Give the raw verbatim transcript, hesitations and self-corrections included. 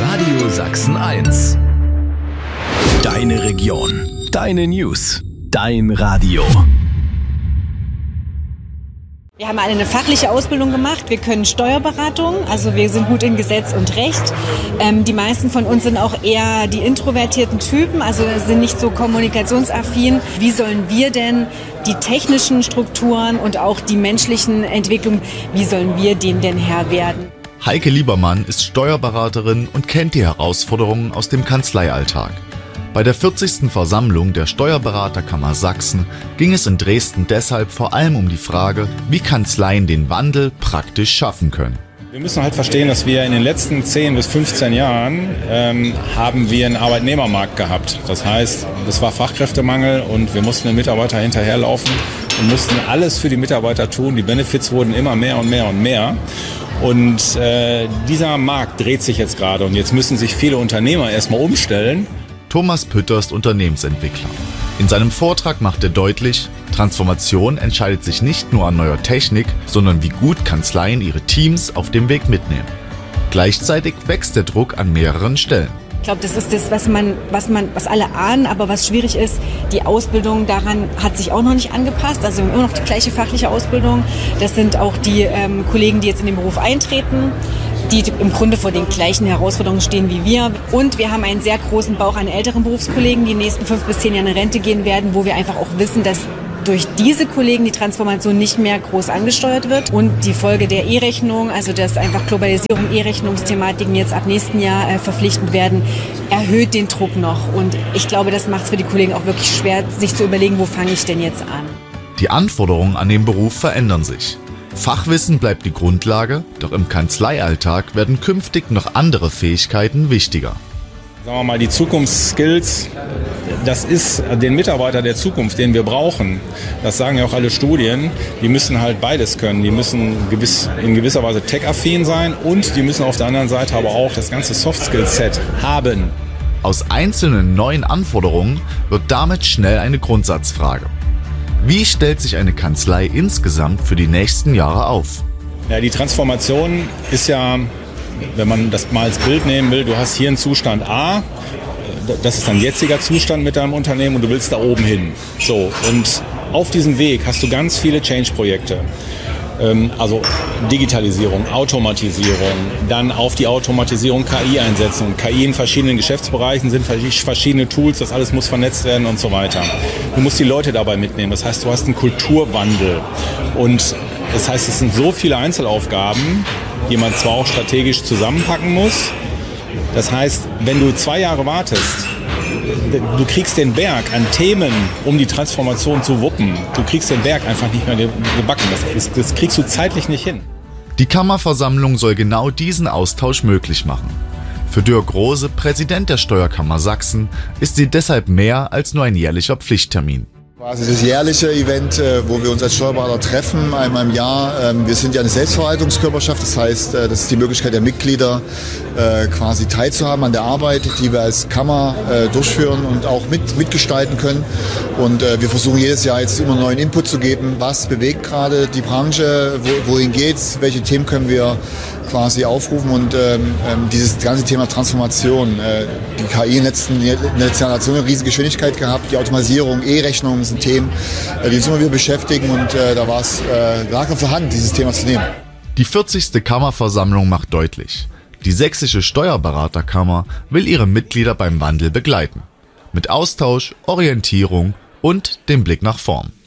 Radio Sachsen eins. Deine Region, deine News, dein Radio. Wir haben alle eine fachliche Ausbildung gemacht. Wir können Steuerberatung, also wir sind gut in Gesetz und Recht. Ähm, die meisten von uns sind auch eher die introvertierten Typen, also sind nicht so kommunikationsaffin. Wie sollen wir denn die technischen Strukturen und auch die menschlichen Entwicklungen, wie sollen wir dem denn Herr werden? Heike Liebermann ist Steuerberaterin und kennt die Herausforderungen aus dem Kanzleialltag. Bei der vierzigsten Versammlung der Steuerberaterkammer Sachsen ging es in Dresden deshalb vor allem um die Frage, wie Kanzleien den Wandel praktisch schaffen können. Wir müssen halt verstehen, dass wir in den letzten zehn bis fünfzehn Jahren ähm, haben wir einen Arbeitnehmermarkt gehabt. Das heißt, es war Fachkräftemangel und wir mussten den Mitarbeiter hinterherlaufen und mussten alles für die Mitarbeiter tun. Die Benefits wurden immer mehr und mehr und mehr. Und äh, dieser Markt dreht sich jetzt gerade und jetzt müssen sich viele Unternehmer erstmal umstellen. Thomas Pütter ist Unternehmensentwickler. In seinem Vortrag macht er deutlich, Transformation entscheidet sich nicht nur an neuer Technik, sondern wie gut Kanzleien ihre Teams auf dem Weg mitnehmen. Gleichzeitig wächst der Druck an mehreren Stellen. Ich glaube, das ist das, was man, was man, was alle ahnen, aber was schwierig ist, die Ausbildung daran hat sich auch noch nicht angepasst. Also wir haben immer noch die gleiche fachliche Ausbildung. Das sind auch die ähm, Kollegen, die jetzt in den Beruf eintreten, die im Grunde vor den gleichen Herausforderungen stehen wie wir. Und wir haben einen sehr großen Bauch an älteren Berufskollegen, die in den nächsten fünf bis zehn Jahren in Rente gehen werden, wo wir einfach auch wissen, dass durch diese Kollegen die Transformation nicht mehr groß angesteuert wird. Und die Folge der E-Rechnung, also dass einfach Globalisierung, E-Rechnungsthematiken jetzt ab nächsten Jahr äh, verpflichtend werden, erhöht den Druck noch. Und ich glaube, das macht es für die Kollegen auch wirklich schwer, sich zu überlegen, wo fange ich denn jetzt an. Die Anforderungen an den Beruf verändern sich. Fachwissen bleibt die Grundlage, doch im Kanzleialltag werden künftig noch andere Fähigkeiten wichtiger. Sagen wir mal, die Zukunftsskills, das ist den Mitarbeiter der Zukunft, den wir brauchen. Das sagen ja auch alle Studien. Die müssen halt beides können. Die müssen gewiss, in gewisser Weise tech-affin sein und die müssen auf der anderen Seite aber auch das ganze Soft-Skill-Set haben. Aus einzelnen neuen Anforderungen wird damit schnell eine Grundsatzfrage. Wie stellt sich eine Kanzlei insgesamt für die nächsten Jahre auf? Ja, die Transformation ist ja, wenn man das mal als Bild nehmen will, du hast hier einen Zustand A, das ist dein jetziger Zustand mit deinem Unternehmen und du willst da oben hin. So, und auf diesem Weg hast du ganz viele Change-Projekte. Also Digitalisierung, Automatisierung, dann auf die Automatisierung K I einsetzen. K I in verschiedenen Geschäftsbereichen sind verschiedene Tools, das alles muss vernetzt werden und so weiter. Du musst die Leute dabei mitnehmen, das heißt, du hast einen Kulturwandel. Und das heißt, es sind so viele Einzelaufgaben, die man zwar auch strategisch zusammenpacken muss. Das heißt, wenn du zwei Jahre wartest, du kriegst den Berg an Themen, um die Transformation zu wuppen. Du kriegst den Berg einfach nicht mehr gebacken. Das, das kriegst du zeitlich nicht hin. Die Kammerversammlung soll genau diesen Austausch möglich machen. Für Dirk Rose, Präsident der Steuerkammer Sachsen, ist sie deshalb mehr als nur ein jährlicher Pflichttermin. Quasi das jährliche Event, wo wir uns als Steuerberater treffen, einmal im Jahr. Wir sind ja eine Selbstverwaltungskörperschaft, das heißt, das ist die Möglichkeit der Mitglieder, quasi teilzuhaben an der Arbeit, die wir als Kammer durchführen und auch mit, mitgestalten können. Und wir versuchen jedes Jahr jetzt immer neuen Input zu geben, was bewegt gerade die Branche, wohin geht's, welche Themen können wir quasi aufrufen und ähm, dieses ganze Thema Transformation, äh, die K I in den letzten, in den letzten Jahren hat so eine riesige Geschwindigkeit gehabt, die Automatisierung, E-Rechnungen sind Themen, äh, die uns immer wieder beschäftigen und äh, da war es äh, lag auf der Hand, dieses Thema zu nehmen. Die vierzigste Kammerversammlung macht deutlich, die sächsische Steuerberaterkammer will ihre Mitglieder beim Wandel begleiten. Mit Austausch, Orientierung und dem Blick nach vorn.